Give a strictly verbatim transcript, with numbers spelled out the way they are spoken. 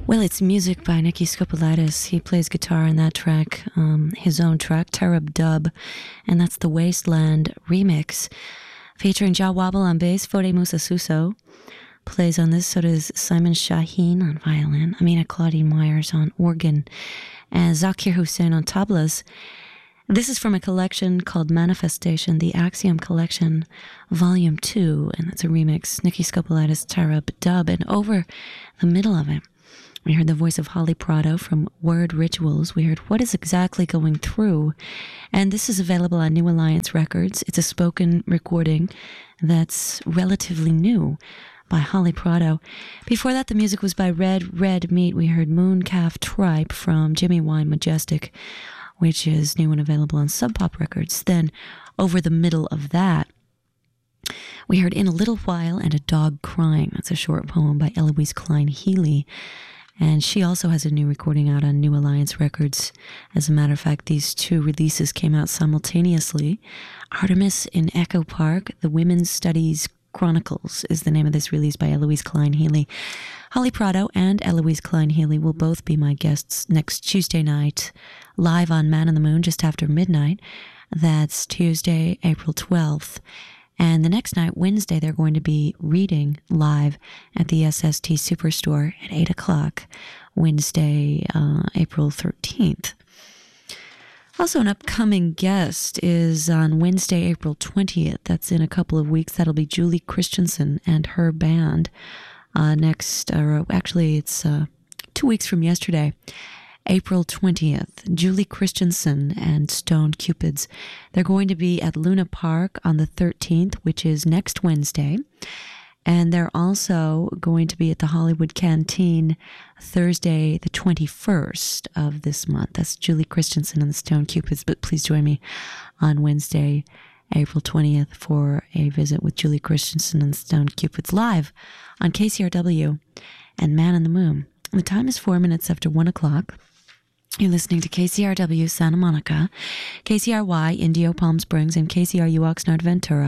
Well, it's music by Nicky Skopoulides. He plays guitar on that track, um, his own track, Tarab Dub, and that's the Wasteland remix, featuring Jah Wobble on bass. Fode Musa Suso plays on this, so does Simon Shaheen on violin, Amina Claudine Myers on organ, and Zakir Hussain on tablas. This is from a collection called Manifestation, the Axiom Collection, Volume two, and it's a remix, Nicky Skopoulides, Tarab Dub, and over the middle of it, we heard the voice of Holly Prado from Word Rituals. We heard What Is Exactly Going Through, and this is available on New Alliance Records. It's a spoken recording that's relatively new by Holly Prado. Before that, the music was by Red Red Meat. We heard Mooncalf Tripe from Jimmy Wine Majestic, which is new and available on Sub Pop Records. Then, over the middle of that, we heard In a Little While and a Dog Crying. That's a short poem by Eloise Klein Healy. And she also has a new recording out on New Alliance Records. As a matter of fact, these two releases came out simultaneously. Artemis in Echo Park, The Women's Studies Chronicles is the name of this release by Eloise Klein Healy. Holly Prado and Eloise Klein Healy will both be my guests next Tuesday night, live on Man in the Moon just after midnight. That's Tuesday, April twelfth. And the next night, Wednesday, they're going to be reading live at the S S T Superstore at eight o'clock, Wednesday, uh, April thirteenth. Also, an upcoming guest is on Wednesday, April twentieth. That's in a couple of weeks. That'll be Julie Christensen and her band. Uh, next, or actually, it's uh, two weeks from yesterday. April twentieth, Julie Christensen and Stone Cupids. They're going to be at Luna Park on the thirteenth, which is next Wednesday. And they're also going to be at the Hollywood Canteen Thursday, the twenty-first of this month. That's Julie Christensen and the Stone Cupids. But please join me on Wednesday, April twentieth, for a visit with Julie Christensen and the Stone Cupids live on K C R W and Man in the Moon. The time is four minutes after one o'clock. You're listening to K C R W Santa Monica, K C R Y Indio Palm Springs, and K C R U Oxnard Ventura.